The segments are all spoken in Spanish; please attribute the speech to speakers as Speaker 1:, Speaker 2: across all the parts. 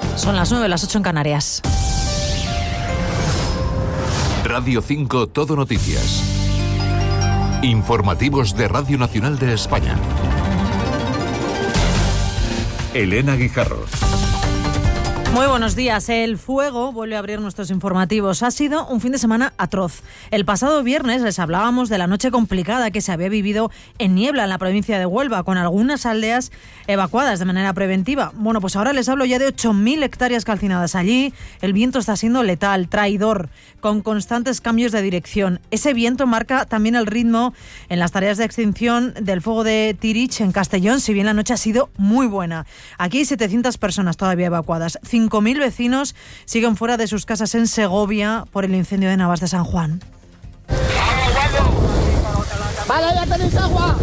Speaker 1: Son las 9, las 8 en Canarias.
Speaker 2: Radio 5 Todo Noticias. Informativos de Radio Nacional de España. Elena Guijarro.
Speaker 1: Muy buenos días. El fuego vuelve a abrir nuestros informativos. Ha sido un fin de semana atroz. El pasado viernes les hablábamos de la noche complicada que se había vivido en Niebla, en la provincia de Huelva, con algunas aldeas evacuadas de manera preventiva. Bueno, pues ahora les hablo ya de 8.000 hectáreas calcinadas allí. El viento está siendo letal, traidor, con constantes cambios de dirección. Ese viento marca también el ritmo en las tareas de extinción del fuego de Tirich, en Castellón, si bien la noche ha sido muy buena. Aquí hay 700 personas todavía evacuadas. 5.000 vecinos siguen fuera de sus casas en Segovia por el incendio de Navas de San Juan.
Speaker 3: ¡Vale, ya tenéis agua!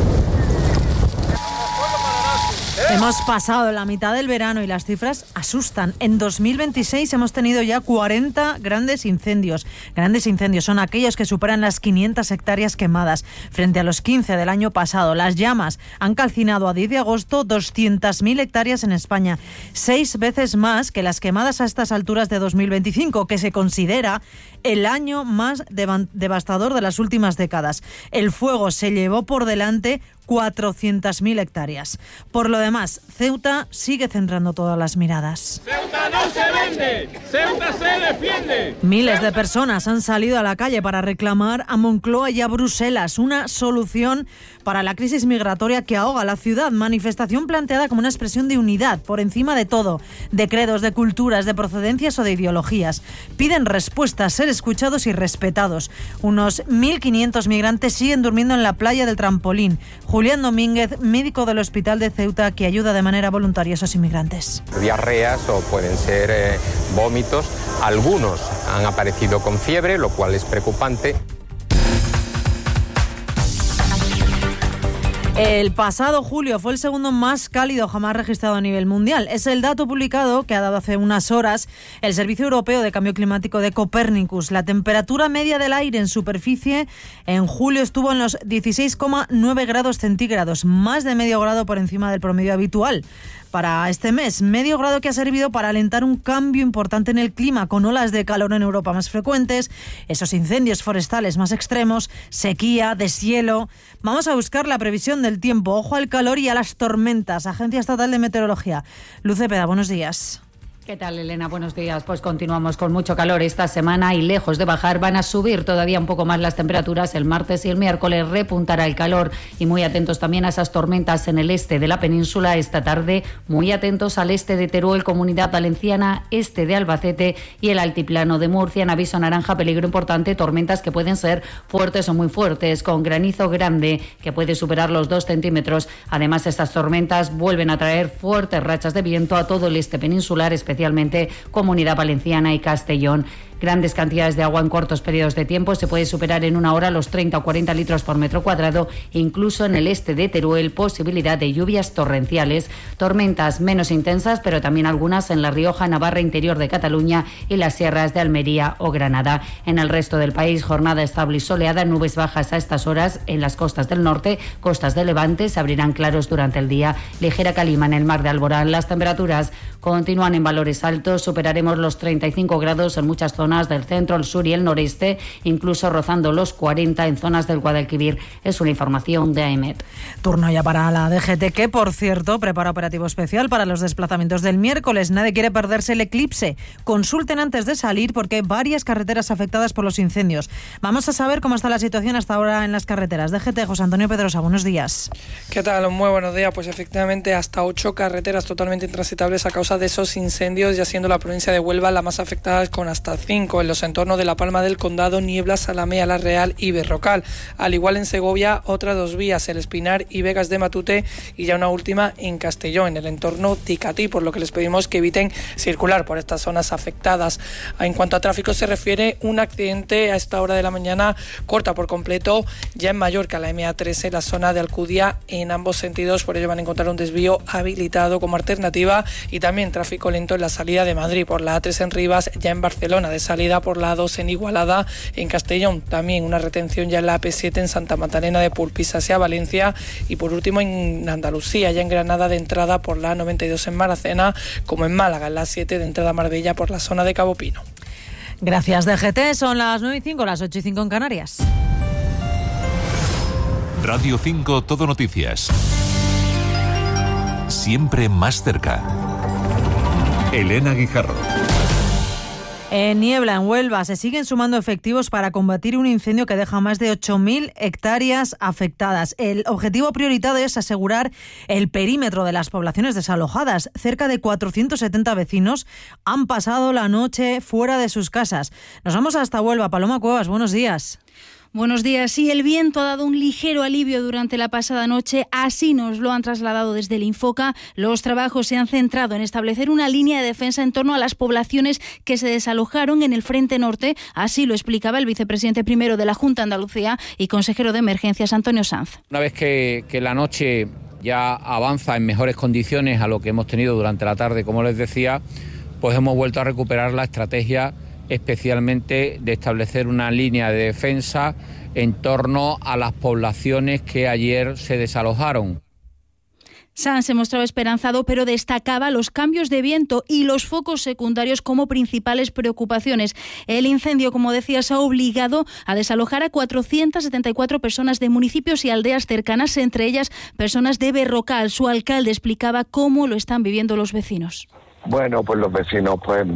Speaker 1: Hemos pasado la mitad del verano y las cifras asustan. En 2026 hemos tenido ya 40 grandes incendios. Grandes incendios son aquellos que superan las 500 hectáreas quemadas, frente a los 15 del año pasado. Las llamas han calcinado a 10 de agosto 200.000 hectáreas en España, 6 veces más que las quemadas a estas alturas de 2025, que se considera el año más devastador de las últimas décadas. El fuego se llevó por delante 400.000 hectáreas. Por lo demás, Ceuta sigue centrando todas las miradas.
Speaker 4: ¡Ceuta no se vende! ¡Ceuta se defiende!
Speaker 1: Miles de personas han salido a la calle para reclamar a Moncloa y a Bruselas una solución para la crisis migratoria que ahoga la ciudad. Manifestación planteada como una expresión de unidad por encima de todo, de credos, de culturas, de procedencias o de ideologías. Piden respuestas, ser escuchados y respetados. Unos 1.500 migrantes siguen durmiendo en la playa del Trampolín. Julián Domínguez, médico del Hospital de Ceuta, que ayuda de manera voluntaria a esos inmigrantes.
Speaker 5: Diarreas o pueden ser vómitos. Algunos han aparecido con fiebre, lo cual es preocupante.
Speaker 1: El pasado julio fue el segundo más cálido jamás registrado a nivel mundial. Es el dato publicado que ha dado hace unas horas el Servicio Europeo de Cambio Climático de Copernicus. La temperatura media del aire en superficie en julio estuvo en los 16,9 grados centígrados, más de medio grado por encima del promedio habitual para este mes. Medio grado que ha servido para alentar un cambio importante en el clima, con olas de calor en Europa más frecuentes, esos incendios forestales más extremos, sequía, deshielo. Vamos a buscar la previsión del tiempo. Ojo al calor y a las tormentas. Agencia Estatal de Meteorología. Luz Cepeda, buenos días.
Speaker 6: ¿Qué tal, Elena? Buenos días. Pues continuamos con mucho calor esta semana y lejos de bajar van a subir todavía un poco más las temperaturas. El martes y el miércoles repuntará el calor y muy atentos también a esas tormentas en el este de la península esta tarde. Muy atentos al este de Teruel, Comunidad Valenciana, este de Albacete y el altiplano de Murcia. En aviso naranja, peligro importante, tormentas que pueden ser fuertes o muy fuertes, con granizo grande que puede superar los 2 centímetros. Además, estas tormentas vuelven a traer fuertes rachas de viento a todo el este peninsular, especialmente Comunidad Valenciana y Castellón. Grandes cantidades de agua en cortos periodos de tiempo. Se puede superar en una hora los 30 o 40 litros por metro cuadrado. Incluso en el este de Teruel, posibilidad de lluvias torrenciales. Tormentas menos intensas, pero también algunas en La Rioja, Navarra, interior de Cataluña y las sierras de Almería o Granada. En el resto del país, jornada estable y soleada. Nubes bajas a estas horas en las costas del norte, costas de Levante. Se abrirán claros durante el día. Ligera calima en el mar de Alborán. Las temperaturas continúan en valores altos. Superaremos los 35 grados en muchas zonas del centro, el sur y el noreste, incluso rozando los 40 en zonas del Guadalquivir. Es una información de AEMET.
Speaker 1: Turno ya para la DGT, que por cierto prepara operativo especial para los desplazamientos del miércoles. Nadie quiere perderse el eclipse. Consulten antes de salir porque hay varias carreteras afectadas por los incendios. Vamos a saber cómo está la situación hasta ahora en las carreteras. DGT, José Antonio Pedrosa, buenos días.
Speaker 7: ¿Qué tal? Muy buenos días. Pues efectivamente hasta 8 carreteras totalmente intransitables a causa de esos incendios, ya siendo la provincia de Huelva la más afectada con hasta 5 en los entornos de La Palma del Condado, Niebla, Salamea, La Real y Berrocal. Al igual en Segovia, otras 2 vías, El Espinar y Vegas de Matute, y ya una última en Castellón, en el entorno Ticatí, por lo que les pedimos que eviten circular por estas zonas afectadas. En cuanto a tráfico se refiere, un accidente a esta hora de la mañana corta por completo ya en Mallorca, la MA13, la zona de Alcudia, en ambos sentidos. Por ello van a encontrar un desvío habilitado como alternativa, y también tráfico lento en la salida de Madrid por la A3 en Rivas, ya en Barcelona, de salida por la A2 en Igualada, en Castellón. También una retención ya en la AP7 en Santa Magdalena de Polpís hacia Valencia. Y por último en Andalucía, ya en Granada de entrada por la A92 en Maracena, como en Málaga, en la A7 de entrada a Marbella por la zona de Cabo Pino.
Speaker 1: Gracias, DGT. Son las 9:05, las 8:05 en Canarias.
Speaker 2: Radio 5 Todo Noticias. Siempre más cerca. Elena Guijarro.
Speaker 1: En Niebla, en Huelva, se siguen sumando efectivos para combatir un incendio que deja más de 8.000 hectáreas afectadas. El objetivo prioritario es asegurar el perímetro de las poblaciones desalojadas. Cerca de 470 vecinos han pasado la noche fuera de sus casas. Nos vamos hasta Huelva. Paloma Cuevas, buenos días.
Speaker 8: Buenos días. Sí, el viento ha dado un ligero alivio durante la pasada noche. Así nos lo han trasladado desde el Infoca. Los trabajos se han centrado en establecer una línea de defensa en torno a las poblaciones que se desalojaron en el Frente Norte. Así lo explicaba el vicepresidente primero de la Junta de Andalucía y consejero de Emergencias, Antonio Sanz.
Speaker 9: Una vez que la noche ya avanza en mejores condiciones a lo que hemos tenido durante la tarde, como les decía, pues hemos vuelto a recuperar la estrategia especialmente de establecer una línea de defensa en torno a las poblaciones que ayer se desalojaron.
Speaker 8: Sanz se mostraba esperanzado, pero destacaba los cambios de viento y los focos secundarios como principales preocupaciones. El incendio, como decía, se ha obligado a desalojar a 474 personas de municipios y aldeas cercanas, entre ellas personas de Berrocal. Su alcalde explicaba cómo lo están viviendo los vecinos.
Speaker 10: Bueno, pues los vecinos,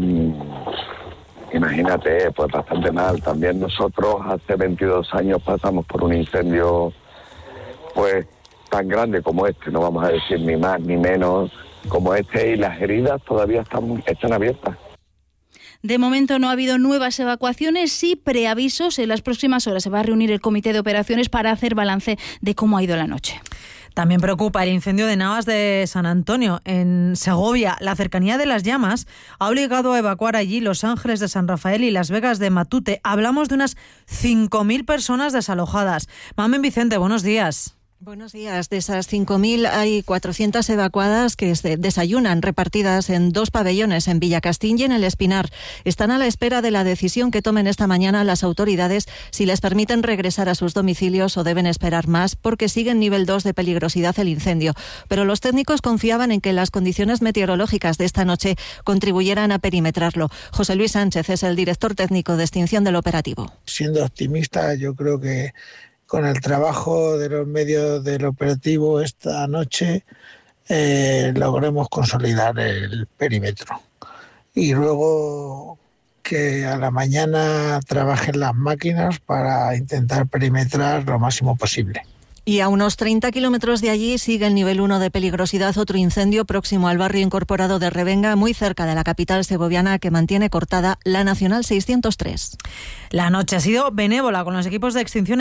Speaker 10: imagínate, pues bastante mal. También nosotros hace 22 años pasamos por un incendio pues tan grande como este, no vamos a decir ni más ni menos como este, y las heridas todavía están abiertas.
Speaker 8: De momento no ha habido nuevas evacuaciones, sí preavisos. En las próximas horas se va a reunir el comité de operaciones para hacer balance de cómo ha ido la noche.
Speaker 1: También preocupa el incendio de Navas de San Antonio, en Segovia. La cercanía de las llamas ha obligado a evacuar allí Los Ángeles de San Rafael y Las Vegas de Matute. Hablamos de unas 5.000 personas desalojadas. Mamen Vicente, buenos días.
Speaker 11: Buenos días. De esas 5.000 hay 400 evacuadas que desayunan repartidas en 2 pabellones en Villacastín y en El Espinar. Están a la espera de la decisión que tomen esta mañana las autoridades si les permiten regresar a sus domicilios o deben esperar más porque sigue en nivel 2 de peligrosidad el incendio. Pero los técnicos confiaban en que las condiciones meteorológicas de esta noche contribuyeran a perimetrarlo. José Luis Sánchez es el director técnico de extinción del operativo.
Speaker 12: Siendo optimista, yo creo que con el trabajo de los medios del operativo esta noche logremos consolidar el perímetro. Y luego que a la mañana trabajen las máquinas para intentar perimetrar lo máximo posible.
Speaker 11: Y a unos 30 kilómetros de allí sigue el nivel 1 de peligrosidad otro incendio próximo al barrio incorporado de Revenga, muy cerca de la capital segoviana, que mantiene cortada la Nacional 603.
Speaker 1: La noche ha sido benévola con los equipos de extinción